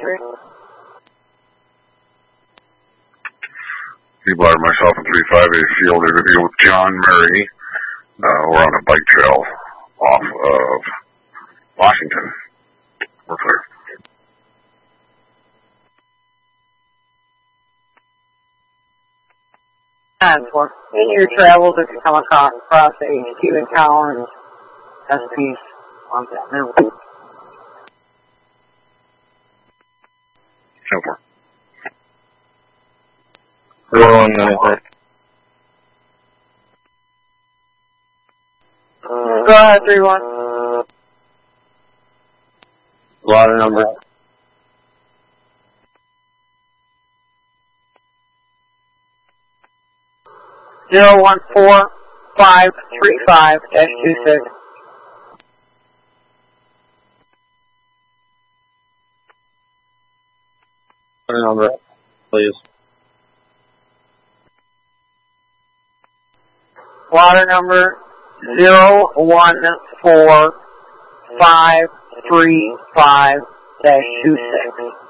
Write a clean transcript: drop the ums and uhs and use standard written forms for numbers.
3. Bladder, myself, and 358 field interview with John Murray. We're on a bike trail off of Washington. We're clear. In your travels, if you come across HQ encounters, SPs on that number. So far. 419. Go ahead, 3-1. Water number. Zero 14535-26. Water number, please. Water number 0145335-26.